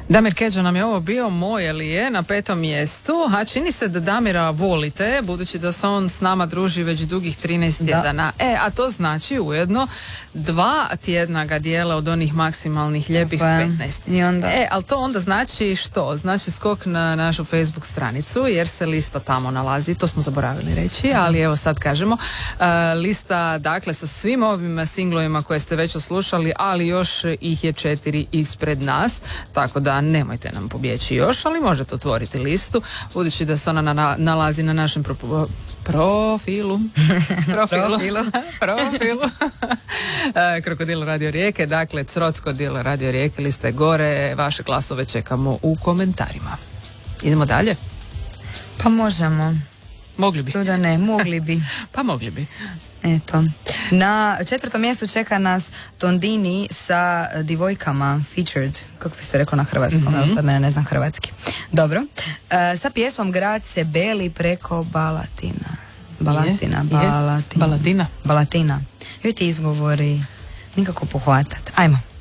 Damir Kedža nam je ovo bio moj, ali je na 5. mjestu, a čini se da Damira volite, budući da se on s nama druži već dugih 13 tjedana. A to znači ujedno 2 tjedna ga dijele od onih maksimalnih lijepih 15. I onda... ali to onda znači što? Znači skok na našu Facebook stranicu, jer se lista tamo nalazi, to smo zaboravili reći, ali evo sad kažemo. Lista, dakle, sa svim ovim singlovima koje ste već oslušali, ali još ih je 4 ispred nas, tako da nemojte nam pobjeći još, ali možete otvoriti listu, budući da se ona nalazi na našem profilu. Krokodil Radio Rijeke, dakle Crockodil Radio Rijeke, lista je gore, vaše glasove čekamo u komentarima. Idemo dalje? Pa možemo. Mogli bi. Da ne, mogli bi. Pa mogli bi. Eto. Na 4. mjestu čeka nas Tondini sa Divojkama featured, kako biste rekao na hrvatskom, evo sad mene ne znam hrvatski. Dobro. Sa pjesmom Grad se beli preko Balatina. Balatina. Balatina. Joj ti izgovori nikako pohvatat. Ajmo.